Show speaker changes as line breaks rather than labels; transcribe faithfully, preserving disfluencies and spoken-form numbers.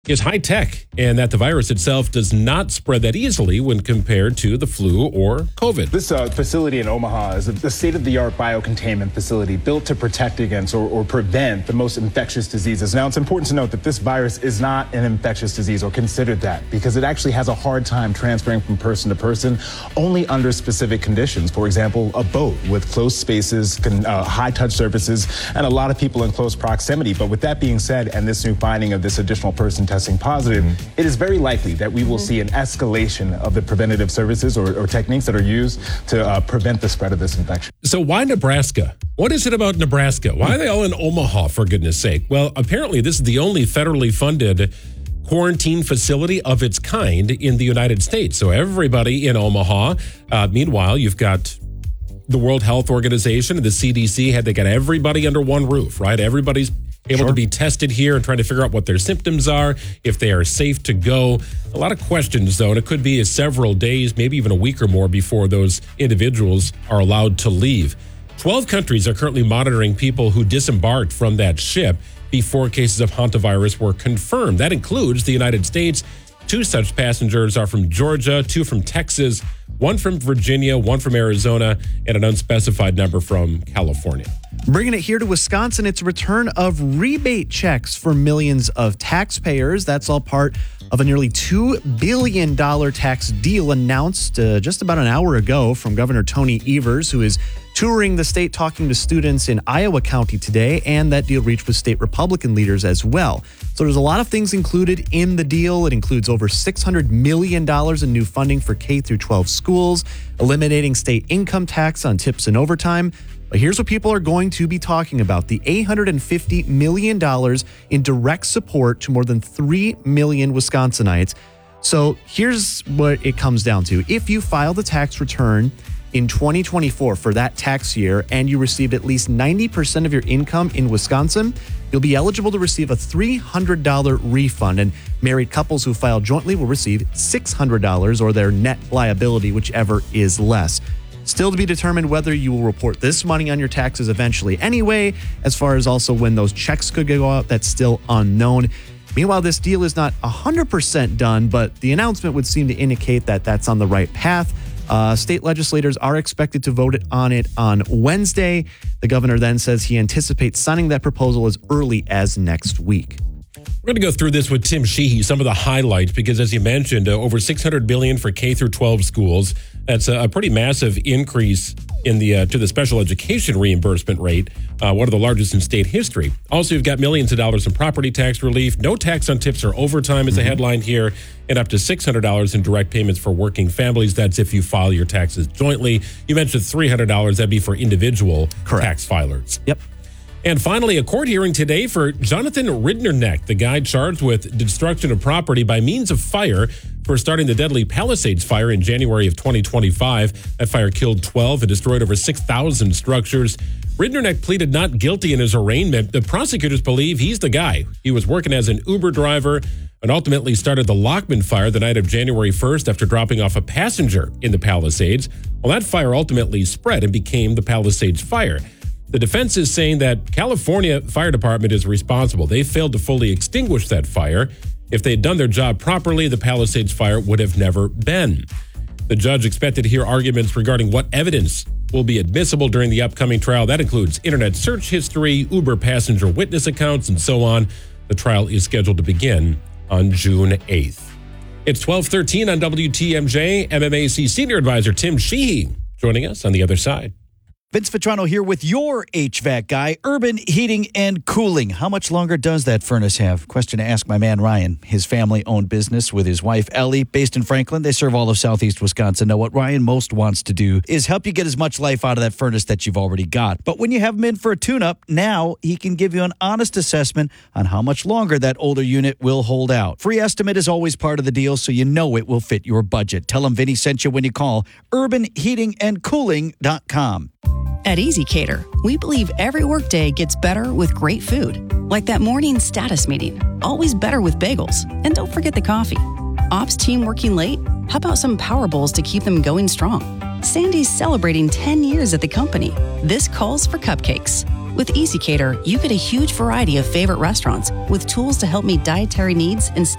is high tech and that the virus itself does not spread that easily when compared to the flu or COVID.
This uh, facility in Omaha is a state-of-the-art biocontainment facility built to protect against or, or prevent the most infectious diseases. Now, it's important to note that this virus is not an infectious disease or considered that because it actually has a hard time transferring from person to person only under specific conditions. For example, a boat with close spaces, uh, high-touch surfaces, and a lot of people in close proximity. But with that being said, and this new finding of this additional person testing positive, mm-hmm. it is very likely that we will mm-hmm. see an escalation of the preventative services or, or techniques that are used to uh, prevent the spread of this infection.
So why Nebraska? What is it about Nebraska? Why are they all in Omaha, for goodness sake? Well, apparently this is the only federally funded quarantine facility of its kind in the United States. So everybody in Omaha. Uh, meanwhile, you've got the World Health Organization and the C D C had they got everybody under one roof, right? Everybody's able sure. to be tested here and trying to figure out what their symptoms are, if they are safe to go. A lot of questions, though, and it could be several days, maybe even a week or more before those individuals are allowed to leave. twelve countries are currently monitoring people who disembarked from that ship before cases of hantavirus were confirmed. That includes the United States. Two such passengers are from Georgia, two from Texas, one from Virginia, one from Arizona, and an unspecified number from California.
Bringing it here to Wisconsin, it's a return of rebate checks for millions of taxpayers. That's all part of a nearly two billion dollars tax deal announced uh, just about an hour ago from Governor Tony Evers, who is touring the state talking to students in Iowa County today, and that deal reached with state Republican leaders as well. So there's a lot of things included in the deal. It includes over six hundred million dollars in new funding for K through twelve schools, eliminating state income tax on tips and overtime. But here's what people are going to be talking about: the eight hundred fifty million dollars in direct support to more than three million Wisconsinites. So here's what it comes down to. If you file the tax return in twenty twenty-four for that tax year and you received at least ninety percent of your income in Wisconsin, you'll be eligible to receive a three hundred dollars refund. And married couples who file jointly will receive six hundred dollars, or their net liability, whichever is less. Still to be determined whether you will report this money on your taxes eventually anyway. As far as also when those checks could go out, that's still unknown. Meanwhile, this deal is not one hundred percent done, but the announcement would seem to indicate that that's on the right path. Uh, state legislators are expected to vote on it on Wednesday. The governor then says he anticipates signing that proposal as early as next week.
We're going to go through this with Tim Sheehy, some of the highlights, because as you mentioned, uh, over six hundred billion dollars for K through twelve schools. That's a, a pretty massive increase in the uh, to the special education reimbursement rate, uh, one of the largest in state history. Also, you've got millions of dollars in property tax relief, no tax on tips or overtime is mm-hmm. a headline here, and up to six hundred dollars in direct payments for working families. That's if you file your taxes jointly. You mentioned three hundred dollars. That'd be for individual Correct. tax filers.
Yep.
And finally, a court hearing today for Jonathan Ridnerneck, the guy charged with destruction of property by means of fire for starting the deadly Palisades fire in January of twenty twenty-five. That fire killed twelve and destroyed over six thousand structures. Ridnerneck pleaded not guilty in his arraignment. The prosecutors believe he's the guy. He was working as an Uber driver and ultimately started the Lockman fire the night of January first after dropping off a passenger in the Palisades. Well, that fire ultimately spread and became the Palisades fire. The defense is saying that California Fire Department is responsible. They failed to fully extinguish that fire. If they had done their job properly, the Palisades fire would have never been. The judge expected to hear arguments regarding what evidence will be admissible during the upcoming trial. That includes internet search history, Uber passenger witness accounts, and so on. The trial is scheduled to begin on June eighth. It's twelve thirteen on W T M J. M M A C senior advisor Tim Sheehy joining us on the other side.
Vince Vitrano here with your H V A C guy, Urban Heating and Cooling. How much longer does that furnace have? Question to ask my man Ryan. His family-owned business with his wife Ellie, based in Franklin. They serve all of southeast Wisconsin. Now, what Ryan most wants to do is help you get as much life out of that furnace that you've already got. But when you have him in for a tune-up, now he can give you an honest assessment on how much longer that older unit will hold out. Free estimate is always part of the deal, so you know it will fit your budget. Tell him Vinny sent you when you call urban heating and cooling dot com.
At ezCater, we believe every workday gets better with great food. Like that morning status meeting, always better with bagels. And don't forget the coffee. Ops team working late? How about some Power Bowls to keep them going strong? Sandy's celebrating ten years at the company. This calls for cupcakes. With ezCater, you get a huge variety of favorite restaurants with tools to help meet dietary needs and stay